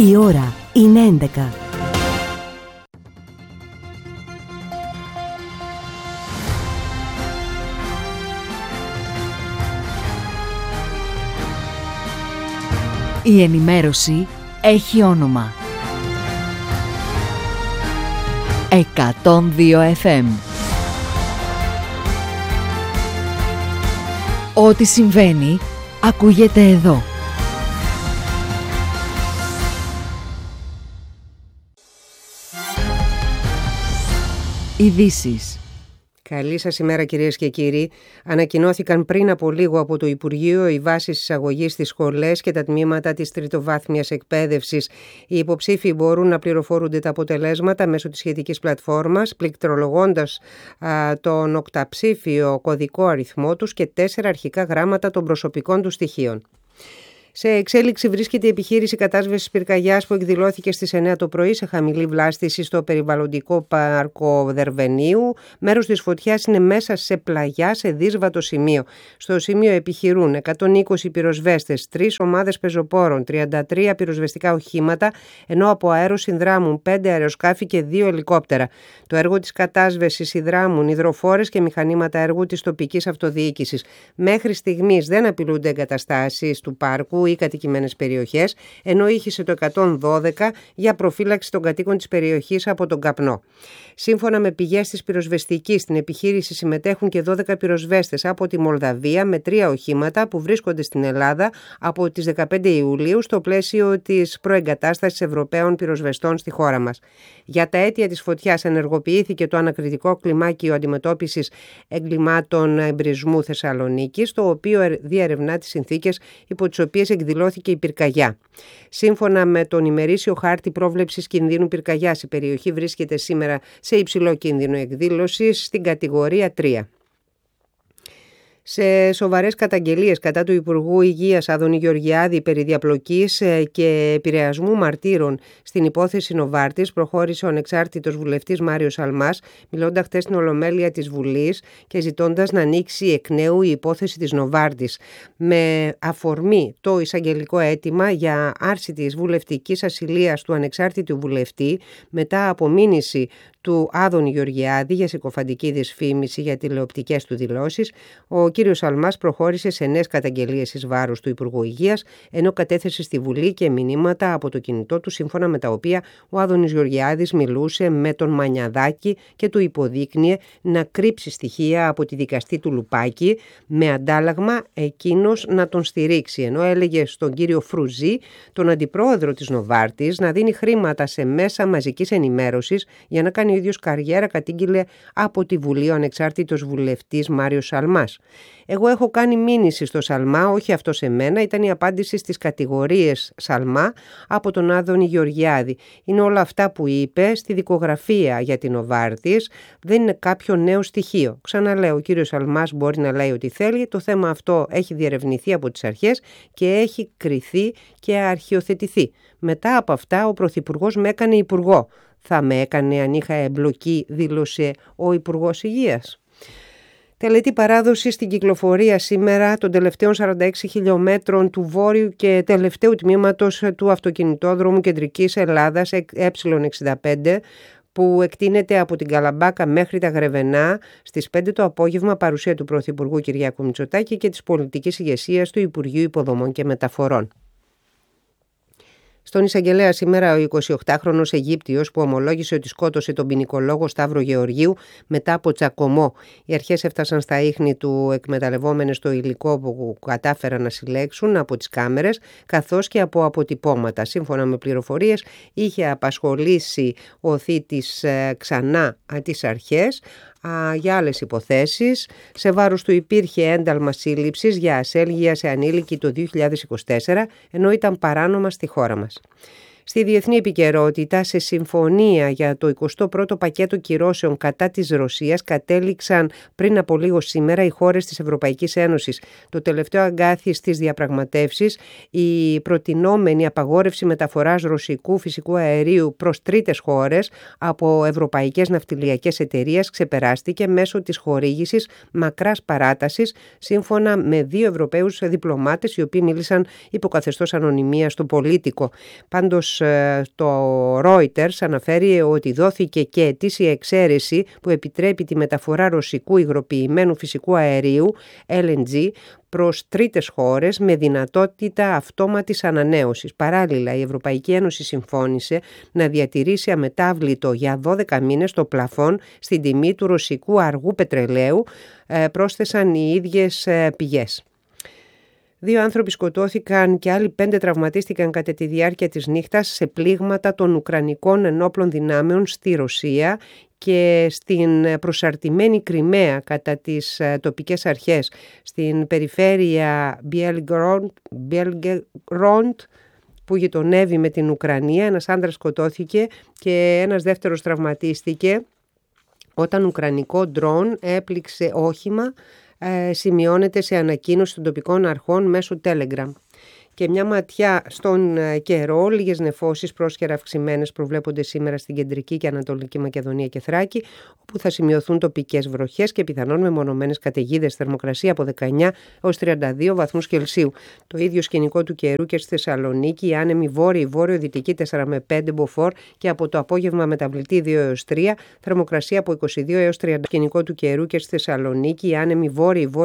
Η ώρα είναι 11. Η ενημέρωση έχει όνομα. 102 FM. Ό,τι συμβαίνει, ακούγεται εδώ. Ειδήσεις. Καλή σας ημέρα κυρίες και κύριοι. Ανακοινώθηκαν πριν από λίγο από το Υπουργείο οι βάσεις εισαγωγής στις σχολές και τα τμήματα της τριτοβάθμιας εκπαίδευσης. Οι υποψήφοι μπορούν να πληροφορούνται τα αποτελέσματα μέσω της σχετικής πλατφόρμας, πληκτρολογώντας τον οκταψήφιο κωδικό αριθμό τους και 4 αρχικά γράμματα των προσωπικών τους στοιχείων. Σε εξέλιξη βρίσκεται η επιχείρηση κατάσβεσης πυρκαγιάς που εκδηλώθηκε στις 9 το πρωί σε χαμηλή βλάστηση στο περιβαλλοντικό πάρκο Δερβενίου. Μέρος της φωτιάς είναι μέσα σε πλαγιά σε δύσβατο σημείο. Στο σημείο επιχειρούν 120 πυροσβέστες, 3 ομάδες πεζοπόρων, 33 πυροσβεστικά οχήματα, ενώ από αέρος συνδράμουν 5 αεροσκάφη και 2 ελικόπτερα. Το έργο της κατάσβεσης συνδράμουν υδροφόρες και μηχανήματα έργου της τοπικής αυτοδιοίκησης. Μέχρι στιγμής δεν απειλούνται εγκαταστάσεις του πάρκου ή κατοικημένες περιοχές, ενώ ήχησε το 112 για προφύλαξη των κατοίκων της περιοχής από τον καπνό. Σύμφωνα με πηγές της πυροσβεστικής, στην επιχείρηση συμμετέχουν και 12 πυροσβέστες από τη Μολδαβία με 3 οχήματα που βρίσκονται στην Ελλάδα από τις 15 Ιουλίου στο πλαίσιο της προεγκατάστασης Ευρωπαίων πυροσβεστών στη χώρα μας. Για τα αίτια της φωτιάς ενεργοποιήθηκε το ανακριτικό κλιμάκιο αντιμετώπισης εγκλημάτων εμπρισμού Θεσσαλονίκης, το οποίο διερευνά τις συνθήκες υπό τις οποίες εκδηλώθηκε η πυρκαγιά. Σύμφωνα με τον ημερήσιο χάρτη πρόβλεψης κινδύνου πυρκαγιάς, η περιοχή βρίσκεται σήμερα σε υψηλό κίνδυνο εκδήλωσης στην κατηγορία 3. Σε σοβαρές καταγγελίες κατά του Υπουργού Υγείας Άδωνη Γεωργιάδη περί διαπλοκής και επηρεασμού μαρτύρων στην υπόθεση Νοβάρτης προχώρησε ο ανεξάρτητος βουλευτής Μάριος Αλμάς, μιλώντας χθες στην Ολομέλεια της Βουλής και ζητώντας να ανοίξει εκ νέου η υπόθεση της Νοβάρτης. Με αφορμή το εισαγγελικό αίτημα για άρση της βουλευτικής ασυλίας του ανεξάρτητου βουλευτή μετά από μήνυση του Άδωνη Γεωργιάδη για συκοφαντική δυσφήμιση για τηλεοπτικές του δηλώσεις, ο κύριος Αλμάς προχώρησε σε νέες καταγγελίες εις βάρος του Υπουργού Υγείας, ενώ κατέθεσε στη Βουλή και μηνύματα από το κινητό του, σύμφωνα με τα οποία ο Άδωνης Γεωργιάδης μιλούσε με τον Μανιαδάκη και του υποδείκνυε να κρύψει στοιχεία από τη δικαστή του Λουπάκη, με αντάλλαγμα εκείνος να τον στηρίξει, ενώ έλεγε στον κύριο Φρουζή, τον αντιπρόεδρο της Νοβάρτης, να δίνει χρήματα σε μέσα μαζικής ενημέρωσης για να κάνει ο ίδιος καριέρα, κατήγγειλε από τη Βουλή ο ανεξάρτητος βουλευτής Μάριος Αλμάς. Εγώ έχω κάνει μήνυση στο Σαλμά, όχι αυτό σε μένα, ήταν η απάντηση στις κατηγορίες Σαλμά από τον Άδωνη Γεωργιάδη. Είναι όλα αυτά που είπε στη δικογραφία για την Νοβάρτης, δεν είναι κάποιο νέο στοιχείο. Ξαναλέω, ο κύριος Σαλμάς μπορεί να λέει ό,τι θέλει, το θέμα αυτό έχει διερευνηθεί από τις αρχές και έχει κριθεί και αρχιοθετηθεί. Μετά από αυτά ο Πρωθυπουργός με έκανε υπουργό. Θα με έκανε αν είχα εμπλοκή, δήλωσε ο Υπουργός Υγείας. Τελετή παράδοση στην κυκλοφορία σήμερα των τελευταίων 46 χιλιόμετρων του βόρειου και τελευταίου τμήματος του αυτοκινητόδρομου Κεντρικής Ελλάδας Ε65, που εκτείνεται από την Καλαμπάκα μέχρι τα Γρεβενά στις 5 το απόγευμα, παρουσία του Πρωθυπουργού Κυριάκου Μητσοτάκη και της πολιτικής ηγεσίας του Υπουργείου Υποδομών και Μεταφορών. Στον εισαγγελέα σήμερα ο 28χρονος Αιγύπτιος που ομολόγησε ότι σκότωσε τον ποινικολόγο Σταύρο Γεωργίου μετά από τσακωμό. Οι αρχές έφτασαν στα ίχνη του εκμεταλλευόμενες το υλικό που κατάφεραν να συλλέξουν από τις κάμερες καθώς και από αποτυπώματα. Σύμφωνα με πληροφορίες είχε απασχολήσει ο θήτης ξανά τις αρχές για άλλες υποθέσεις. Σε βάρος του υπήρχε ένταλμα σύλληψης για ασέλγεια σε ανήλικη το 2024, ενώ ήταν παράνομα στη χώρα μας. Στη διεθνή επικαιρότητα, σε συμφωνία για το 21ο πακέτο κυρώσεων κατά της Ρωσίας κατέληξαν πριν από λίγο σήμερα οι χώρες της Ευρωπαϊκής Ένωσης. Το τελευταίο αγκάθι στις διαπραγματεύσεις, η προτινόμενη απαγόρευση μεταφοράς ρωσικού φυσικού αερίου προς τρίτες χώρες από ευρωπαϊκές ναυτιλιακές εταιρείες ξεπεράστηκε μέσω της χορήγησης μακράς παράτασης, σύμφωνα με 2 Ευρωπαίους διπλωμάτες οι οποίοι μίλησαν υπό καθεστώς ανωνυμίας στο Πολίτικο. Πάντως, Όμως το Reuters αναφέρει ότι δόθηκε και ετήσια εξαίρεση που επιτρέπει τη μεταφορά ρωσικού υγροποιημένου φυσικού αερίου LNG προς τρίτες χώρες με δυνατότητα αυτόματης ανανέωσης. Παράλληλα, η Ευρωπαϊκή Ένωση συμφώνησε να διατηρήσει αμετάβλητο για 12 μήνες το πλαφόν στην τιμή του ρωσικού αργού πετρελαίου, πρόσθεσαν οι ίδιες πηγές. 2 άνθρωποι σκοτώθηκαν και άλλοι 5 τραυματίστηκαν κατά τη διάρκεια της νύχτας σε πλήγματα των Ουκρανικών ενόπλων δυνάμεων στη Ρωσία και στην προσαρτημένη Κριμαία κατά τις τοπικές αρχές. Στην περιφέρεια Μπιέλγκοροντ που γειτονεύει με την Ουκρανία, ένας άντρας σκοτώθηκε και ένας δεύτερος τραυματίστηκε όταν ουκρανικό ντρόν έπληξε όχημα, σημειώνεται σε ανακοίνωση των τοπικών αρχών μέσω Telegram. Και μια ματιά στον καιρό, λίγες νεφώσεις πρόσχερα αυξημένες προβλέπονται σήμερα στην κεντρική και ανατολική Μακεδονία και Θράκη, όπου θα σημειωθούν τοπικές βροχές και πιθανόν μεμονωμένες καταιγίδες. Θερμοκρασία από 19 έως 32 βαθμούς Κελσίου. Το ίδιο σκηνικό του καιρού και στη Θεσσαλονίκη, η άνεμη βόρειο-δυτική 4 με 5 μποφόρ και από το απόγευμα μεταβλητή 2 έως 3, θερμοκρασία από 22 έως 30. Σκηνικό του καιρού και στη Θεσσαλονίκη, η άνεμη βόρειο